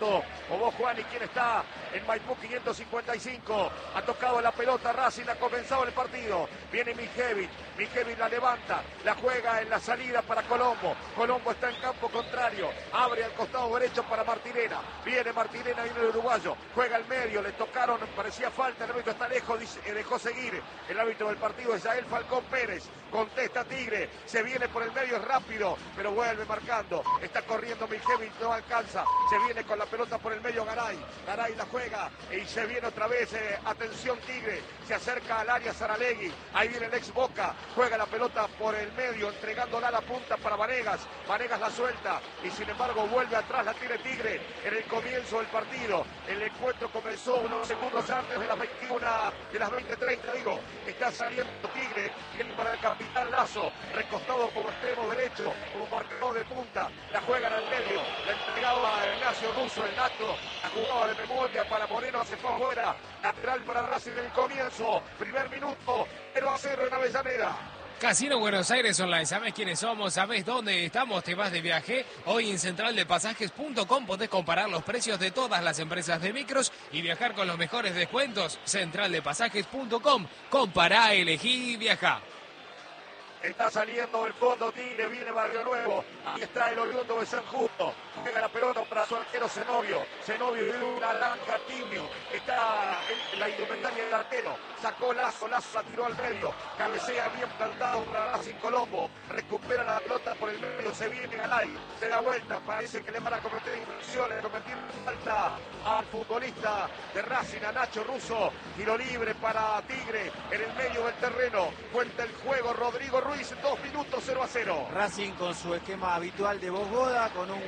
minuto. O vos, Juan, y quién está en Maipú 555. Ha tocado la pelota Racing, ha comenzado el partido. Viene Mijevic la levanta, la juega en la salida para Colombo. Colombo está en campo contrario, abre al costado derecho para Martirena. Viene Martirena, viene el uruguayo, juega al medio, le tocaron, parecía falta, el árbitro está lejos, dejó seguir. El árbitro del partido es Yael Falcón Pérez. Contesta Tigre, se viene por el medio, es rápido, pero vuelve marcando. Está corriendo Mijevic, no alcanza. Se viene con la pelota por el medio Garay la juega y se viene otra vez. Atención Tigre, se acerca al área Saralegui. Ahí viene el ex Boca, juega la pelota por el medio, entregándola a la punta para Vanegas. Vanegas la suelta y sin embargo vuelve atrás, la tiene Tigre en el comienzo del partido. El encuentro comenzó unos segundos antes de las 21, de las 20:30, digo. Está saliendo Tigre, viene para el capitán Lazo, recostado como extremo derecho, como marcador de punta. La juegan al medio, la entregaba a Ignacio Russo, el Nato, la jugaba de memoria para Moreno, se fue afuera. Lateral para Racing en el comienzo, primer minuto, 0-0 en Avellaneda. Casino Buenos Aires Online, ¿sabés quiénes somos? ¿Sabés dónde estamos? ¿Te vas de viaje? Hoy en centraldepasajes.com podés comparar los precios de todas las empresas de micros y viajar con los mejores descuentos. Centraldepasajes.com, compará, elegí y viajá. Está saliendo el fondo Tigre, viene Barrio Nuevo. Ahí está el oriundo de San Justo. Juega la pelota para su arquero Zenobio. Zenobio de una larga tibio. Está en la indumentaria del arquero. Sacó Lazo la tiró al medio. Cabecea bien plantado para Racing Colombo. Recupera la pelota por el medio. Se viene Galay. Se da vuelta. Parece que le van a cometer infracciones. Cometer falta al futbolista de Racing, a Nacho Russo. Tiro libre para Tigre en el medio del terreno. Cuenta el juego Rodrigo Ruiz. 2 minutos, 0-0. Racing con su esquema habitual de Bosgoda, con un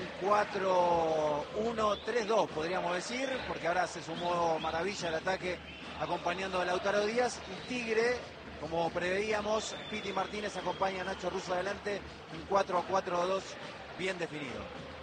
4-1-3-2, podríamos decir, porque ahora se sumó Maravilla al ataque acompañando a Lautaro Díaz. Y Tigre, como preveíamos, Piti Martínez acompaña a Nacho Russo adelante, un 4-4-2 bien definido.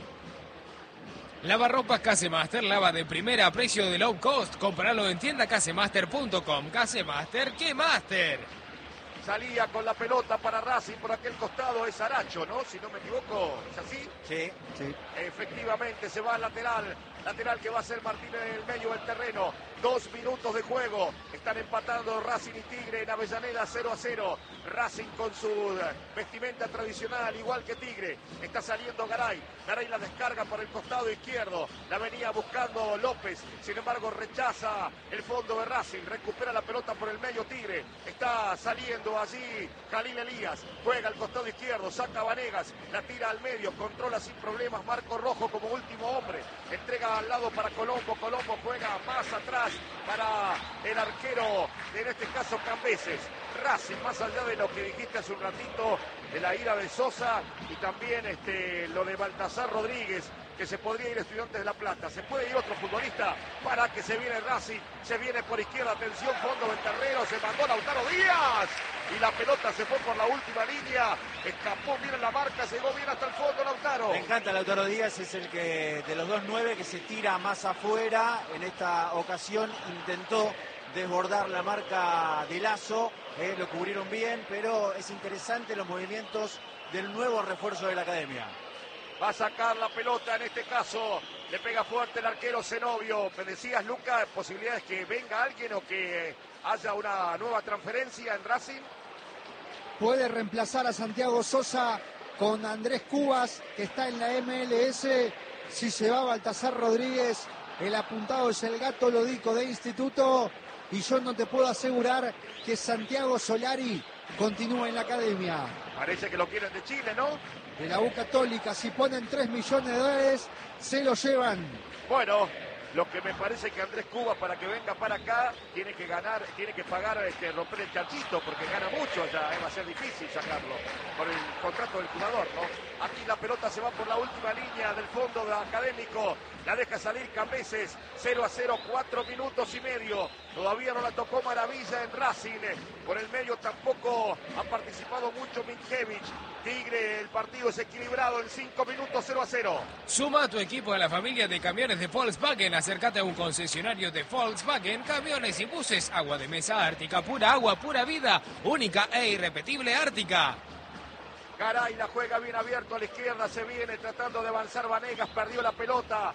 Lavarropas Casemaster, lava de primera a precio de low cost. Compralo en tienda casemaster.com. Casemaster, ¿qué master? Salía con la pelota para Racing por aquel costado, es Aracho, ¿no? Si no me equivoco, ¿es así? Sí. Efectivamente, se va al lateral que va a ser Martínez en el medio del terreno. 2 minutos de juego, están empatando Racing y Tigre en Avellaneda 0-0. Racing con su vestimenta tradicional, igual que Tigre. Está saliendo Garay la descarga por el costado izquierdo, la venía buscando López, sin embargo rechaza el fondo de Racing, recupera la pelota por el medio Tigre. Está saliendo allí Jalil Elías, juega al costado izquierdo, saca a Vanegas, la tira al medio, controla sin problemas Marco Rojo como último hombre, entrega al lado para Colombo, Colombo juega más atrás para el arquero, en este caso Cambeses. Racing, más allá de lo que dijiste hace un ratito, de la ira de Sosa y también lo de Baltasar Rodríguez, que se podría ir Estudiantes de La Plata. Se puede ir otro futbolista para que se viene Racing, se viene por izquierda, atención, fondo del terreno, se mandó Lautaro Díaz y la pelota se fue por la última línea, escapó bien en la marca, llegó bien hasta el fondo Lautaro. Me encanta Lautaro Díaz, es el que de los 2-9 que se tira más afuera. En esta ocasión intentó desbordar la marca de Lazo, lo cubrieron bien, pero es interesante los movimientos del nuevo refuerzo de la academia. Va a sacar la pelota, en este caso le pega fuerte el arquero Zenobio. Me decías, Lucas, posibilidades que venga alguien o que haya una nueva transferencia en Racing. Puede reemplazar a Santiago Sosa con Andrés Cubas, que está en la MLS. Si se va Baltasar Rodríguez, el apuntado es el Gato Lodico de Instituto. Y yo no te puedo asegurar que Santiago Solari continúe en la academia. Parece que lo quieren de Chile, ¿no? De la U Católica, si ponen $3 millones, se lo llevan. Bueno, lo que me parece que Andrés Cubas, para que venga para acá, tiene que ganar, tiene que pagar, romper el chanchito, porque gana mucho ya, va a ser difícil sacarlo por el contrato del jugador, ¿no? Aquí la pelota se va por la última línea del fondo de Académico, la deja salir Cambeses, 0-0, 4 minutos y medio. Todavía no la tocó Maravilla en Racing. Por el medio tampoco ha participado mucho Mijevic. Tigre, el partido es equilibrado en 5 minutos, 0-0. Suma a tu equipo a la familia de camiones de Volkswagen. Acércate a un concesionario de Volkswagen, camiones y buses. Agua de mesa Ártica, pura agua, pura vida. Única e irrepetible Ártica. Garay la juega bien abierto a la izquierda, se viene tratando de avanzar Vanegas, perdió la pelota,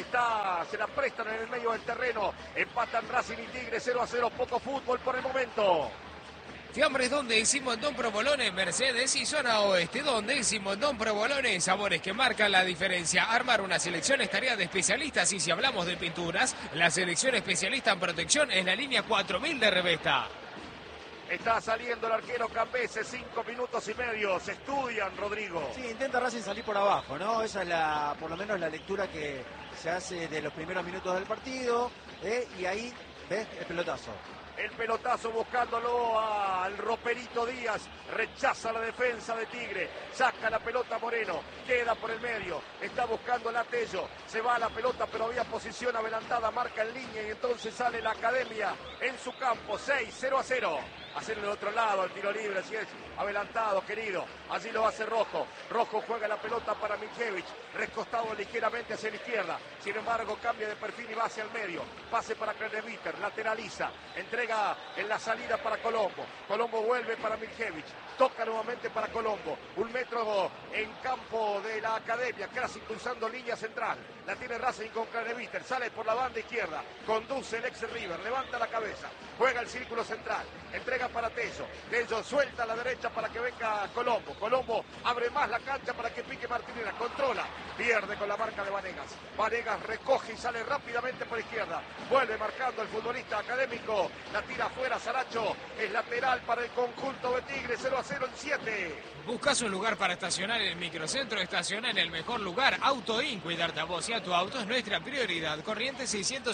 se la prestan en el medio del terreno, empatan Racing y Tigre 0-0, poco fútbol por el momento. Fiambres, donde Simondón Provolone, Mercedes y zona oeste, donde Simondón Provolone, sabores que marcan la diferencia. Armar una selección es tarea de especialistas y si hablamos de pinturas, la selección especialista en protección es la línea 4000 de Revesta. Está saliendo el arquero Cambese, 5 minutos y medio, se estudian, Rodrigo. Sí, intenta Racing salir por abajo, ¿no? Esa es por lo menos la lectura que se hace de los primeros minutos del partido, y ahí, ¿ves? El pelotazo. El pelotazo buscándolo al Roperito Díaz, rechaza la defensa de Tigre, saca la pelota Moreno, queda por el medio, está buscando la Tello, se va a la pelota pero había posición adelantada, marca en línea y entonces sale la Academia en su campo, 6-0-0. Hacer el otro lado, el tiro libre, si es adelantado, querido. Allí lo hace Rojo. Rojo juega la pelota para Miljevich, recostado ligeramente hacia la izquierda. Sin embargo, cambia de perfil y va hacia el medio. Pase para Kreneviter, lateraliza, entrega en la salida para Colombo. Colombo vuelve para Miljevich, toca nuevamente para Colombo. 1 metro en campo de la Academia, casi cruzando línea central. La tiene Racing con Kreneviter, sale por la banda izquierda, conduce el ex River, levanta la cabeza, juega el círculo central, entrega para Tello. Tello suelta a la derecha para que venga Colombo. Colombo abre más la cancha para que pique Martinera. Controla. Pierde con la marca de Vanegas. Vanegas recoge y sale rápidamente por izquierda. Vuelve marcando el futbolista académico. La tira afuera Saracho. Es lateral para el conjunto de Tigre. 0-0 en 7. ¿Buscas un lugar para estacionar en el microcentro? Estaciona en el mejor lugar. Autoin. Cuidarte a vos y a tu auto es nuestra prioridad. Corriente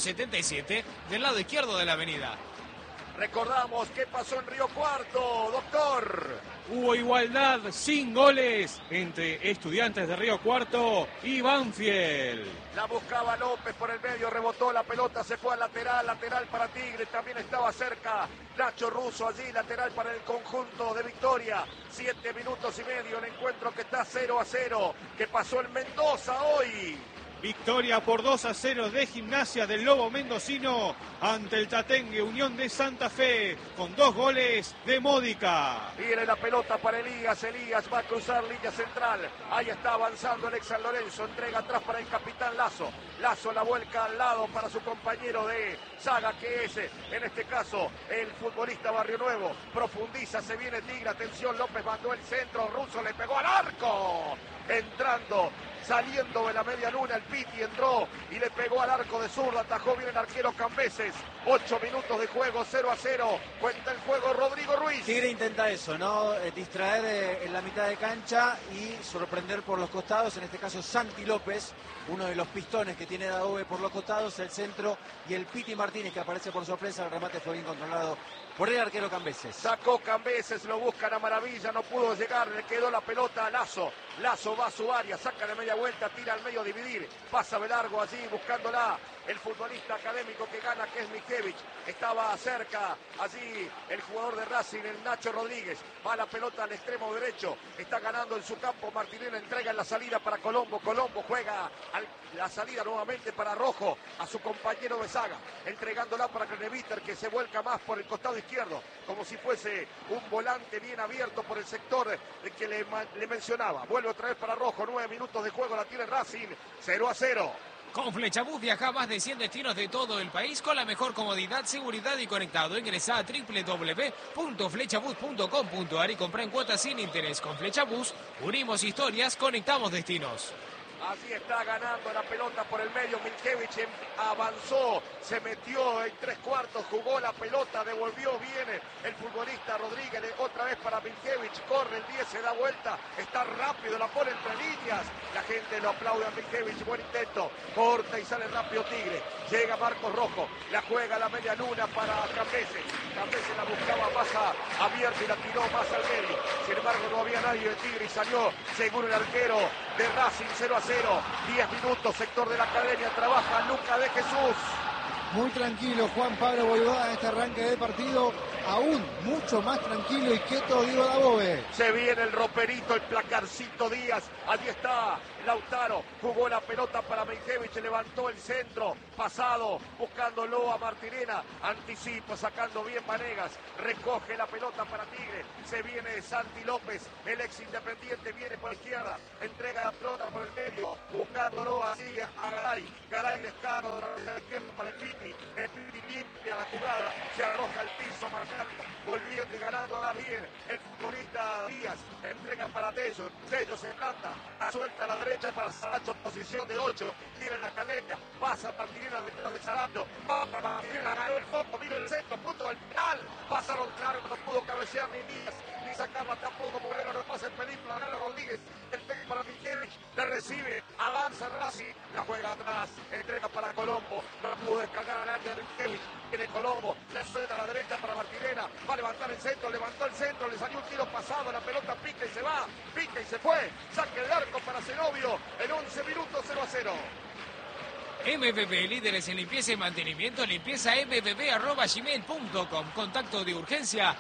677 del lado izquierdo de la avenida. Recordamos qué pasó en Río Cuarto, doctor. Hubo igualdad sin goles entre Estudiantes de Río Cuarto y Banfield. La buscaba López por el medio, rebotó la pelota, se fue al lateral, lateral para Tigre, también estaba cerca Nacho Russo allí, lateral para el conjunto de Victoria. 7 minutos y medio, el encuentro que está 0-0, que pasó en Mendoza hoy. Victoria por 2-0 de Gimnasia del Lobo Mendocino ante el Tatengue Unión de Santa Fe con 2 goles de Módica. Viene la pelota para Elías, Elías va a cruzar línea central, ahí está avanzando el ex San Lorenzo, entrega atrás para el capitán Lazo, Lazo la vuelca al lado para su compañero de saga que es en este caso el futbolista Barrio Nuevo, profundiza, se viene Tigre, atención, López mandó el centro, Russo le pegó al arco, entrando, saliendo de la media luna, el Piti entró y le pegó al arco de zurda, atajó bien el arquero Cambeses. 8 minutos de juego, 0-0, cuenta el juego Rodrigo Ruiz. Tigre intenta eso, ¿no? Distraer en la mitad de cancha y sorprender por los costados, en este caso Santi López, uno de los pistones que tiene Daove por los costados, el centro, y el Piti Martínez que aparece por sorpresa, el remate fue bien controlado por el arquero Cambeses. Sacó Cambeses, lo buscan a maravilla, no pudo llegar, le quedó la pelota a Lazo. Lazo va a su área, saca de media vuelta, tira al medio a dividir, pasa de largo allí buscándola. El futbolista académico que gana, que es Miljevich, estaba cerca allí el jugador de Racing, el Nacho Rodríguez, va la pelota al extremo derecho, está ganando en su campo, Martinelli entrega en la salida para Colombo, Colombo juega la salida nuevamente para Rojo, a su compañero de saga, entregándola para Kreneviter, que se vuelca más por el costado izquierdo, como si fuese un volante bien abierto por el sector que le mencionaba. Vuelve otra vez para Rojo, 9 minutos de juego, la tiene Racing, 0-0. Con Flechabús viaja a más de 100 destinos de todo el país con la mejor comodidad, seguridad y conectado. Ingresa a www.flechabús.com.ar y compra en cuotas sin interés. Con Flechabús unimos historias, conectamos destinos. Así está ganando la pelota por el medio, Miljevich avanzó, se metió en 3/4, jugó la pelota, devolvió bien el futbolista Rodríguez, otra vez para Miljevich, corre el 10, se da vuelta, está rápido, la pone entre líneas, la gente lo aplaude a Miljevich, buen intento, corta y sale rápido Tigre, llega Marcos Rojo, la juega a la media luna para Cambeses, Cambeses la buscaba más abierta y la tiró más al medio, sin embargo no había nadie de Tigre y salió seguro el arquero de Racing, 0-0. 10 minutos, sector de la Academia, trabaja Lucas de Jesús. Muy tranquilo Juan Pablo Voivoda en este arranque de partido. aún mucho más tranquilo y quieto Diego Dabove. Se viene el roperito, el placarcito Díaz. Allí está Lautaro. Jugó la pelota para Miljevich. Levantó el centro. Pasado. Buscándolo a Martirena. Anticipa. Sacando bien Vanegas. Recoge la pelota para Tigre. Se viene Santi López. El ex Independiente viene por la izquierda. Entrega la pelota por el medio. Buscándolo así a Garay. Garay descarga de la izquierda para el Piti. El Piti limpia la jugada. Se arroja al piso marcando. Volviendo y ganando a bien. El futbolista Díaz entrega para Tello. Tello se planta. Suelta a la derecha para Saracho. Posición de 8. Tira en la caleta. Pasa Martirena detrás de Saracho. Martirena ganó el fondo. Mira el centro. Punto del penal. Pasaron claro. No pudo cabecear ni Díaz. Ni sacarla tampoco. Moreno no pasa el peligro. Gana Rodríguez. El pegue para Miljevich. Le recibe. Avanza Racing. La juega atrás. Entrega para Colombo. No pudo descargar al área de Miljevich. Tiene Colombo. Le suelta a la derecha para Martirena. Va a levantar el centro. Levantó el centro. Le salió un tiro pasado. La pelota pica y se va. Pica y se fue. Saque de arco para Zenobio. En 11 minutos 0-0. MPP, líderes en limpieza y mantenimiento, limpieza mpp@gmail.com. Contacto de urgencia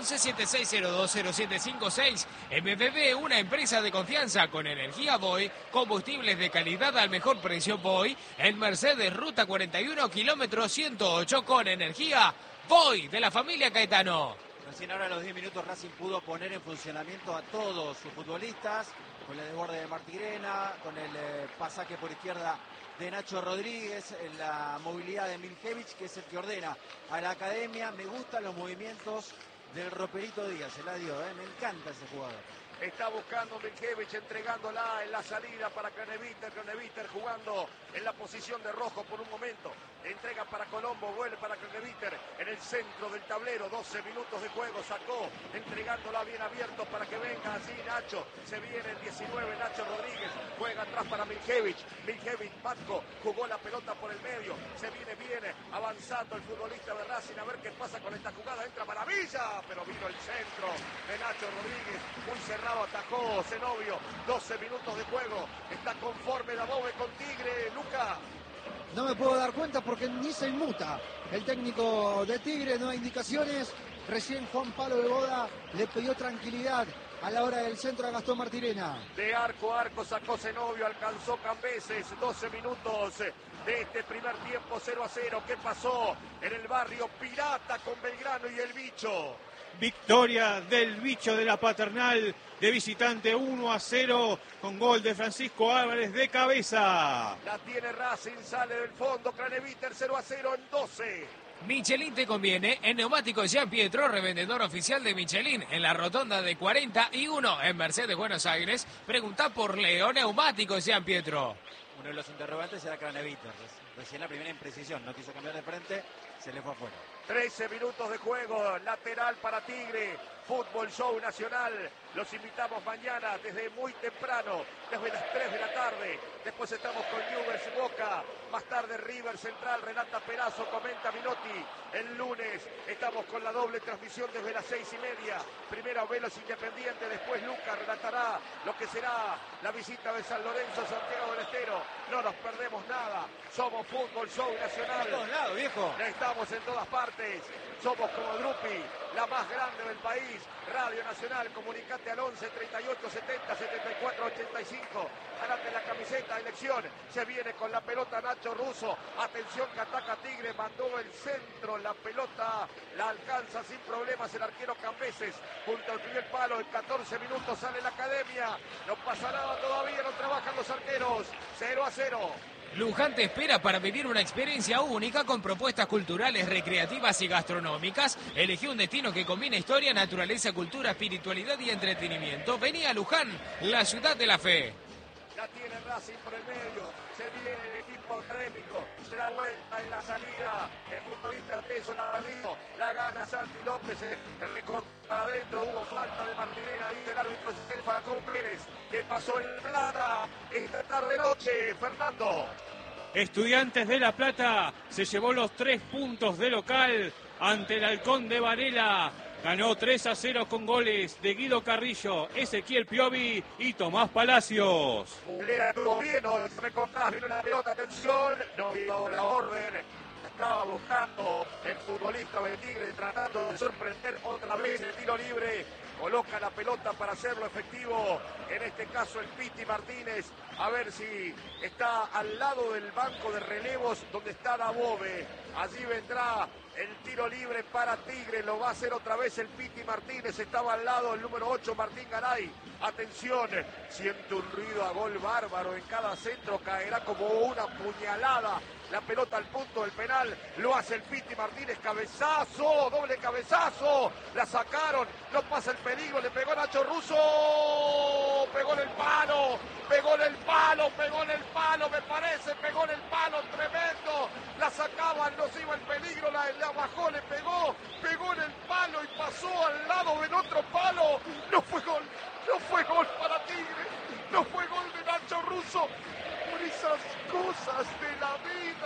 1176020756. MPP, una empresa de confianza con energía Voy, combustibles de calidad al mejor precio Voy, en Mercedes, ruta 41, kilómetro 108, con energía Voy, de la familia Caetano. Recién ahora a los 10 minutos Racing pudo poner en funcionamiento a todos sus futbolistas, con el desborde de Martirena, con el pasaje por izquierda de Nacho Rodríguez, la movilidad de Miljevich, que es el que ordena a la academia. Me gustan los movimientos del roperito Díaz, se la dio, me encanta ese jugador. Está buscando Miljevich, entregándola en la salida para Craneviter. Craneviter jugando en la posición de rojo por un momento. Entrega para Colombo, vuelve para Craneviter en el centro del tablero. 12 minutos de juego, sacó, entregándola bien abierto para que venga así Nacho. Se viene el 19, Nacho Rodríguez. Juega atrás para Miljevich. Miljevich, Matko, jugó la pelota por el medio. Se viene avanzando el futbolista de Racing. A ver qué pasa con esta jugada. Entra Maravilla, pero vino el centro de Nacho Rodríguez. Muy cerrado. Atajó Zenobio. 12 minutos de juego. Está conforme Dabove con Tigre. Luca. No me puedo dar cuenta porque ni se inmuta el técnico de Tigre, no hay indicaciones. Recién Juan Pablo de Boda le pidió tranquilidad a la hora del centro a Gastón Martirena. De arco a arco sacó Zenobio, alcanzó Cambeses. 12 minutos de este primer tiempo, 0-0. ¿Qué pasó en el barrio Pirata con Belgrano y el Bicho? Victoria del Bicho de la Paternal de visitante 1-0 con gol de Francisco Álvarez de cabeza. La tiene Racing, sale del fondo, Craneviter 0-0 en 12. Michelin te conviene. En Neumáticos Jean Pietro, revendedor oficial de Michelin, en la rotonda de 41 en Mercedes, Buenos Aires. Pregunta por Leo Neumáticos Jean Pietro. Uno de los interrogantes era Craneviter. Recién la primera imprecisión, no quiso cambiar de frente, se le fue afuera. 13 minutos de juego, lateral para Tigre, Fútbol Show Nacional. Los invitamos mañana desde muy temprano, desde las 3 de la tarde. Después estamos con Newell's Boca, más tarde River Central, Renata Perazo, comenta Minotti. El lunes estamos con la doble transmisión desde las 6:30. Primero Velos Independiente, después Lucas relatará lo que será la visita de San Lorenzo, Santiago del Estero. No nos perdemos nada, somos Fútbol Show Nacional. En todos lados, viejo. Estamos en todas partes, somos como Drupi, la más grande del país. Radio Nacional, comunicate al 11 38 70 74 85. Ganate la camiseta, elección. Se viene con la pelota Nacho Russo. Atención que ataca Tigre, mandó el centro, la pelota la alcanza sin problemas el arquero Cambeses. Junto al primer palo, en 14 minutos sale la academia. No pasa nada todavía, no trabajan los arqueros. 0-0. Luján te espera para vivir una experiencia única con propuestas culturales, recreativas y gastronómicas. Elegí un destino que combina historia, naturaleza, cultura, espiritualidad y entretenimiento. Vení a Luján, la ciudad de la fe. La tiene Racing por el medio. Se viene el equipo académico. Se da vuelta en la salida. El futbolista Teso Navarino. La gana Santi López. El recorte adentro. Hubo falta de Martirena. Dice el árbitro Falcón Pérez. Que pasó en Plata esta tarde-noche. Fernando. Estudiantes de La Plata se llevó los 3 puntos de local ante el Halcón de Varela. Ganó 3-0 con goles de Guido Carrillo, Ezequiel Piovi y Tomás Palacios. Estuvo bien, no recortás, vino la pelota, atención, no vio la orden. estaba buscando el futbolista del Tigre, tratando de sorprender otra vez el tiro libre. Coloca la pelota para hacerlo efectivo, en este caso el Piti Martínez, a ver si está al lado del banco de relevos donde está Dabove. Allí vendrá el tiro libre para Tigre, lo va a hacer otra vez el Piti Martínez, estaba al lado el número 8 Martín Garay. Atención, siente un ruido a gol bárbaro, en cada centro caerá como una puñalada. La pelota al punto del penal, lo hace el Piti Martínez, cabezazo, doble cabezazo, la sacaron, no pasa el peligro, le pegó Nacho Russo, pegó en el palo, pegó en el palo, pegó en el palo, me parece, pegó en el palo, tremendo, la sacaban, no se iba el peligro, la bajó, le pegó en el palo y pasó al lado del otro palo, no fue gol para Tigre, no fue gol de Nacho Russo. Por esas cosas de la vida,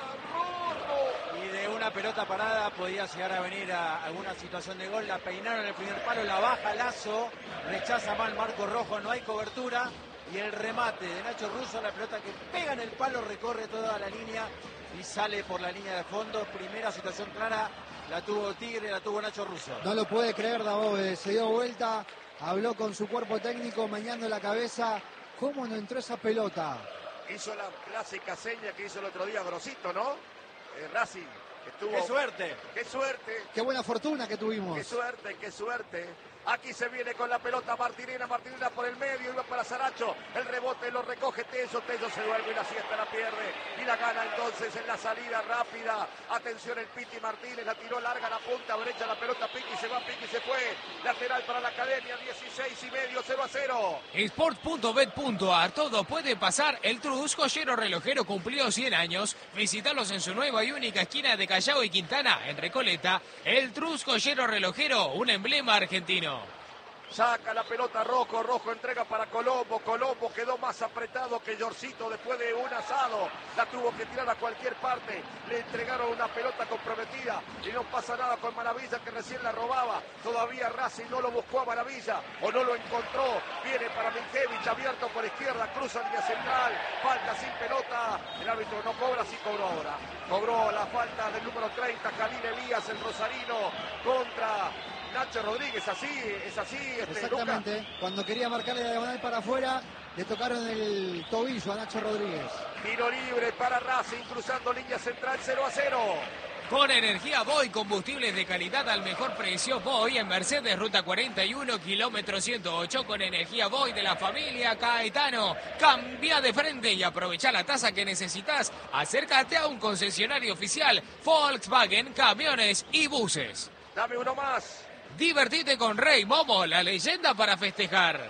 Rorro. Y de una pelota parada podía llegar a venir a alguna situación de gol. La peinaron en el primer palo, la baja Lazo, rechaza mal Marco Rojo, no hay cobertura. Y el remate de Nacho Russo, la pelota que pega en el palo, recorre toda la línea y sale por la línea de fondo. Primera situación clara, la tuvo Tigre, la tuvo Nacho Russo. No lo puede creer Dabove, se dio vuelta, habló con su cuerpo técnico, meneando la cabeza. ¿Cómo no entró esa pelota? Hizo la clásica seña que hizo el otro día Grosito, ¿no? Racing. Estuvo... ¡Qué suerte! ¡Qué suerte! ¡Qué buena fortuna que tuvimos! ¡Qué suerte, qué suerte! Aquí se viene con la pelota Martinena por el medio, iba para Saracho, el rebote lo recoge Tello se duerme y la siesta la pierde, y la gana entonces en la salida rápida. Atención el Piti Martínez, la tiró larga, la punta derecha, la pelota Piqui se va, Piqui se fue, lateral para la Academia, 16,5, 0-0. Sport.bet.ar, todo puede pasar. El Trus, joyero relojero, cumplió 100 años. Visítalos en su nueva y única esquina de Callao y Quintana, en Recoleta. El Trus, joyero relojero, un emblema argentino. Saca la pelota Rojo entrega para Colombo quedó más apretado que Yorcito después de un asado, la tuvo que tirar a cualquier parte, le entregaron una pelota comprometida y no pasa nada con Maravilla que recién la robaba, todavía Racing no lo buscó a Maravilla o no lo encontró, viene para Minkevich abierto por izquierda, cruza línea central, falta sin pelota, el árbitro no cobra, sí cobró ahora, cobró la falta del número 30, Jalil Elías, el rosarino, contra Nacho Rodríguez, es así. Exactamente, Luca. Cuando quería marcarle la diagonal para afuera, le tocaron el tobillo a Nacho Rodríguez. Tiro libre para Racing, cruzando línea central, 0-0. Con energía Boy, combustibles de calidad al mejor precio. Boy en Mercedes, ruta 41, kilómetro 108. Con energía Boy de la familia Caetano. Cambia de frente y aprovecha la tasa que necesitas. Acércate a un concesionario oficial Volkswagen, camiones y buses. Dame uno más. Divertite con Rey Momo, la leyenda para festejar.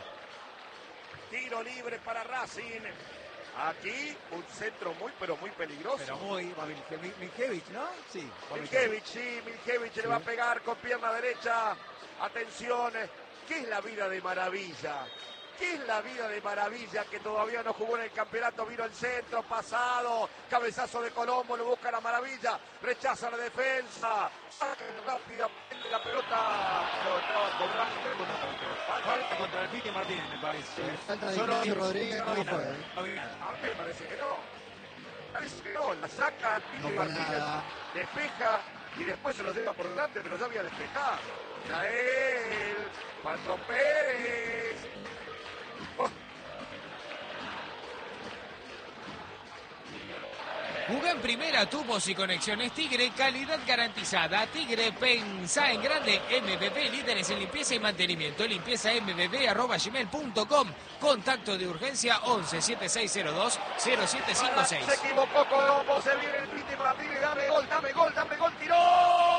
Tiro libre para Racing. Aquí un centro muy, pero muy peligroso. Pero muy, Minkevich, ¿no? Sí. Minkevich le va a pegar con pierna derecha. Atención, ¿qué es la vida de Maravilla? ¿Qué es la vida de Maravilla que todavía no jugó en el campeonato? Vino el centro, pasado, cabezazo de Colombo, lo busca la Maravilla, rechaza la defensa, saca rápidamente la pelota. Falta contra el Piti Martínez, me parece. Falta de Nacho Rodríguez, ¿cómo fue? A mí me parece que no. Parece que no, la saca Piti Martínez, despeja y después se lo lleva por delante, pero ya había despejado. Yael, Patrón Pérez. Juega en primera, tubos y conexiones Tigre, calidad garantizada. Tigre, pensá en grande. MBB, líderes en limpieza y mantenimiento. limpiezambb@gmail.com. Contacto de urgencia 11 7602 0756. Se equivocó Colombo, se viene el Piti Martínez, dame gol, tiró.